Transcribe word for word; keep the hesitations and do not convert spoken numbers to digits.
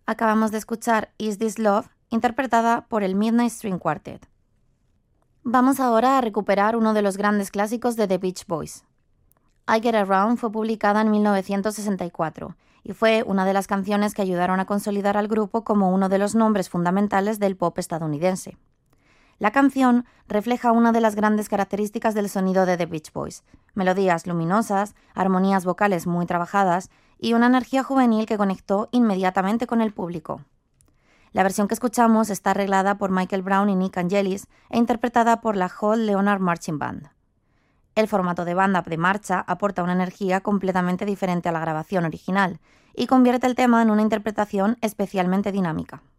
Acabamos de escuchar Is This Love, interpretada por el Midnight String Quartet. Vamos ahora a recuperar uno de los grandes clásicos de The Beach Boys. I Get Around fue publicada en mil novecientos sesenta y cuatro y fue una de las canciones que ayudaron a consolidar al grupo como uno de los nombres fundamentales del pop estadounidense. La canción refleja una de las grandes características del sonido de The Beach Boys: melodías luminosas, armonías vocales muy trabajadas y una energía juvenil que conectó inmediatamente con el público. La versión que escuchamos está arreglada por Michael Brown y Nick Angelis e interpretada por la Hall Leonard Marching Band. El formato de banda de marcha aporta una energía completamente diferente a la grabación original y convierte el tema en una interpretación especialmente dinámica.